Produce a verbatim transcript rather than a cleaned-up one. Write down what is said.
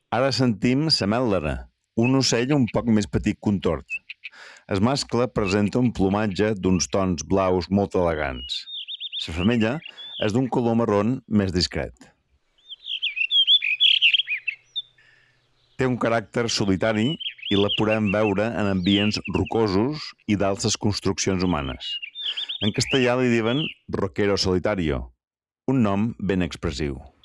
Ara sentim la mèl·lera, un ocell un poc més petit que un tord. El mascle presenta un plomatge d'uns tons blaus molt elegants. La femella és d'un color marró més discret. Té un caràcter solitari i la podem veure en ambients rocosos i d'altres construccions humanes. En castellà li diuen roquero solitario, un nom ben expressiu.